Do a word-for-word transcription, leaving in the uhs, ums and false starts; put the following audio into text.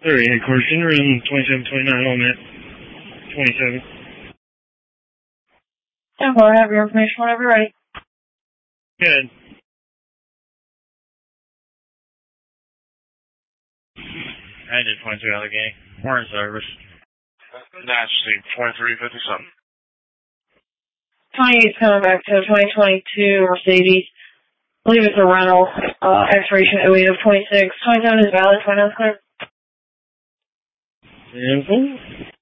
Alright, headquarters, in room twenty-seven twenty-nine, all met. twenty-seven. Yeah, well, I have your information whenever you're ready. Good. I did twenty-two Allegheny. We're in service. Nasty, twenty-three fifty-something. twenty-eight's coming back to a twenty twenty-two Mercedes. I believe it's a rental. Uh, expiration oh eight of twenty-six. twenty-seven is valid, finance clear. Simple.